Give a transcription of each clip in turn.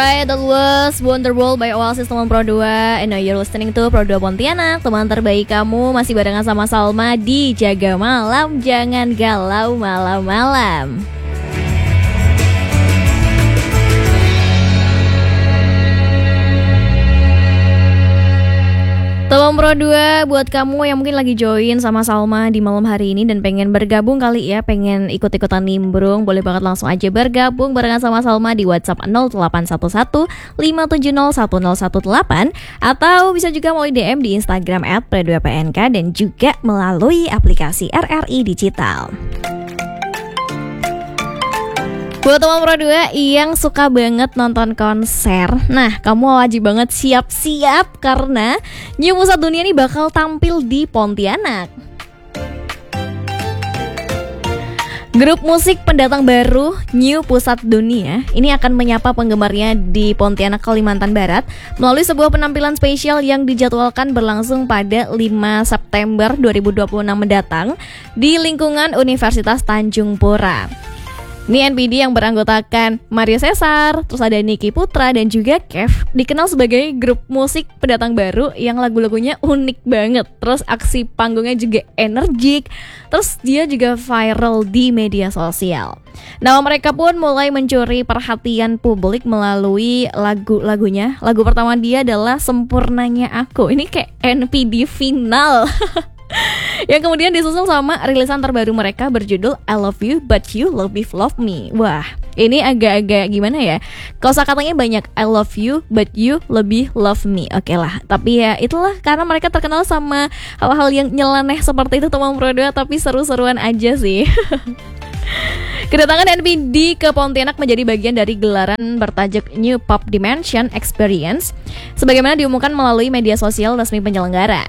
Right, that was Wonderwall by Oasis teman Pro 2. And now you're listening to Pro 2 Pontianak. Teman terbaik kamu masih barengan sama Salma di Jaga Malam, Jangan Galau Malam-malam. Teman Pro 2, buat kamu yang mungkin lagi join sama Salma di malam hari ini dan pengen bergabung kali ya, pengen ikut-ikutan nimbrung, boleh banget langsung aja bergabung barengan sama Salma di WhatsApp 0811 570 1018 atau bisa juga melalui DM di Instagram @pro2pnk dan juga melalui aplikasi RRI Digital. Buat teman Pro 2 yang suka banget nonton konser, nah kamu wajib banget siap-siap karena New Pusat Dunia ini bakal tampil di Pontianak. Grup musik pendatang baru New Pusat Dunia ini akan menyapa penggemarnya di Pontianak, Kalimantan Barat melalui sebuah penampilan spesial yang dijadwalkan berlangsung pada 5 September 2026 mendatang di lingkungan Universitas Tanjung Pura. Ini NPD yang beranggotakan Mario Cesar, terus ada Niki Putra dan juga Kev, dikenal sebagai grup musik pendatang baru yang lagu-lagunya unik banget. Terus aksi panggungnya juga energik, terus dia juga viral di media sosial. Nama mereka pun mulai mencuri perhatian publik melalui lagu-lagunya. Lagu pertama dia adalah Sempurnanya Aku. Ini kayak NPD final. Yang kemudian disusul sama rilisan terbaru mereka berjudul I Love You But You Lebih Love Me. Wah, ini agak-agak gimana ya, kosakatanya banyak, I love you but you lebih love me. Oke lah, tapi ya itulah karena mereka terkenal sama hal-hal yang nyeleneh seperti itu teman Pro 2, tapi seru-seruan aja sih. Kedatangan NPD ke Pontianak menjadi bagian dari gelaran bertajuk New Pop Dimension Experience sebagaimana diumumkan melalui media sosial resmi penyelenggara.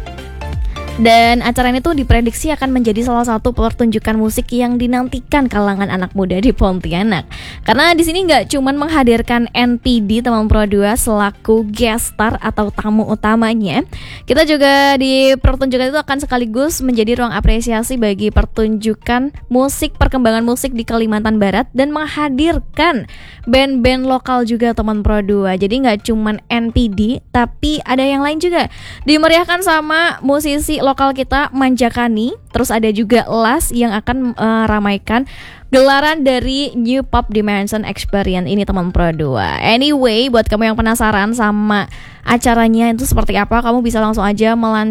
Dan acara ini tuh diprediksi akan menjadi salah satu pertunjukan musik yang dinantikan kalangan anak muda di Pontianak. Karena di sini nggak cuma menghadirkan NPD teman Pro 2 selaku guest star atau tamu utamanya, kita juga di pertunjukan itu akan sekaligus menjadi ruang apresiasi bagi pertunjukan musik, perkembangan musik di Kalimantan Barat dan menghadirkan band-band lokal juga teman Pro 2. Jadi nggak cuma NPD, tapi ada yang lain juga. Dimeriahkan sama musisi lokal kita Manjakani, terus ada juga Las yang akan ramaikan gelaran dari New Pop Dimension Experience ini teman Pro 2. Anyway, buat kamu yang penasaran sama acaranya itu seperti apa, kamu bisa langsung aja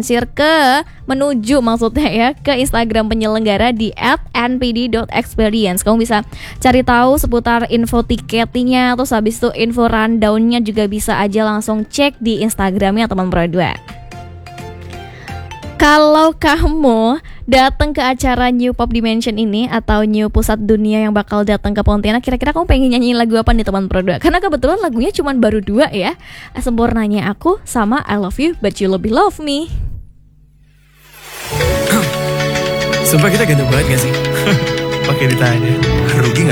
menuju maksudnya ya ke Instagram penyelenggara di @npd.experience. Kamu bisa cari tahu seputar info tiketnya, terus habis itu info rundownnya juga bisa aja langsung cek di Instagramnya teman Pro 2. Kalau kamu datang ke acara New Pop Dimension ini atau New Pusat Dunia yang bakal datang ke Pontianak, kira-kira kamu pengen nyanyiin lagu apa nih teman Pro 2? Karena kebetulan lagunya cuma baru 2 ya, Sempurnanya Aku sama I Love You But You Lebih Love Me. Sumpah kita ganteng banget gak sih? Pakai ditanya, rugi gak?